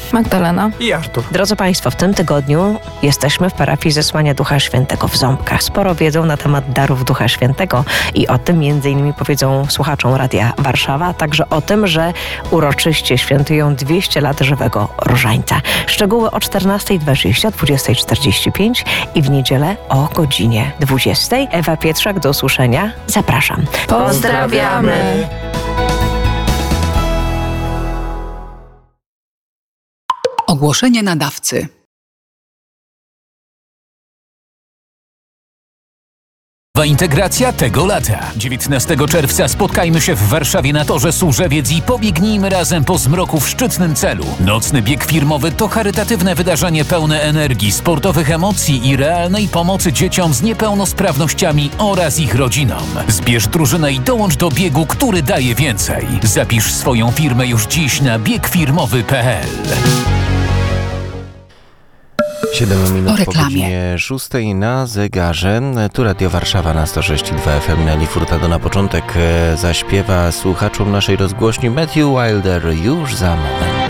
Magdalena i Artur. Drodzy Państwo, w tym tygodniu jesteśmy w parafii Zesłania Ducha Świętego w Ząbkach. Sporo wiedzą na temat darów Ducha Świętego i o tym m.in. powiedzą słuchaczom Radia Warszawa, a także o tym, że uroczyście świętują 200 lat żywego różańca. Szczegóły o 14:20, 20:45 i w niedzielę o godzinie 20. Ewa Pietrzak, do usłyszenia. Zapraszam. pozdrawiamy. Ogłoszenie nadawcy. Integracja tego lata. 19 czerwca spotkajmy się w Warszawie na Torze Służewiec i pobiegnijmy razem po zmroku w szczytnym celu. Nocny bieg firmowy to charytatywne wydarzenie pełne energii, sportowych emocji i realnej pomocy dzieciom z niepełnosprawnościami oraz ich rodzinom. Zbierz drużynę i dołącz do biegu, który daje więcej. Zapisz swoją firmę już dziś na biegfirmowy.pl. 7 minut po godzinie 6 na zegarze. Tu Radio Warszawa na 106,2 FM. Nelly Furtado na początek zaśpiewa słuchaczom naszej rozgłośni Matthew Wilder już za moment.